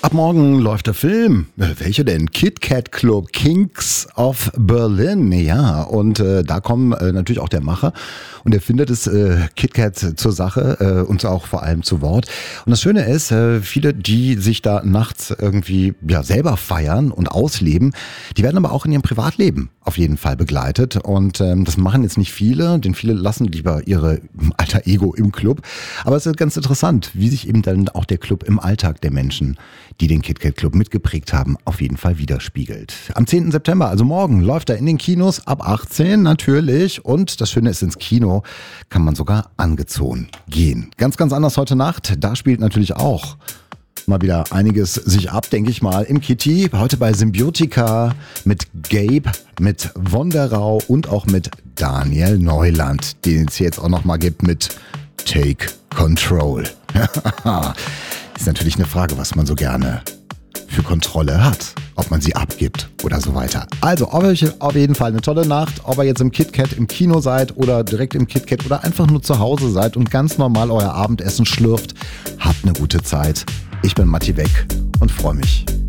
Ab morgen läuft der Film. Welcher denn? Kit Kat Club, Kings of Berlin. Ja, und da kommen natürlich auch der Macher und er findet es Kit Kat zur Sache und auch vor allem zu Wort. Und das Schöne ist, viele, die sich da nachts irgendwie selber feiern und ausleben, die werden aber auch in ihrem Privatleben auf jeden Fall begleitet. Und das machen jetzt nicht viele, denn viele lassen lieber ihre alter Ego im Club. Aber es ist ganz interessant, wie sich eben dann auch der Club im Alltag der Menschen, die den Kit Kat Club mitgeprägt haben, auf jeden Fall widerspiegelt. Am 10. September, also morgen, läuft er in den Kinos ab 18 natürlich. Und das Schöne ist, ins Kino kann man sogar angezogen gehen. Ganz, ganz anders heute Nacht. Da spielt natürlich auch mal wieder einiges sich ab, denke ich mal, im Kitty. Heute bei Symbiotika mit Gabe, mit Wonderau und auch mit Daniel Neuland, den es hier jetzt auch nochmal gibt mit Take Control. Ist natürlich eine Frage, was man so gerne für Kontrolle hat. Ob man sie abgibt oder so weiter. Also auf jeden Fall eine tolle Nacht. Ob ihr jetzt im KitKat im Kino seid oder direkt im KitKat oder einfach nur zu Hause seid und ganz normal euer Abendessen schlürft, habt eine gute Zeit. Ich bin Matti Weck und freue mich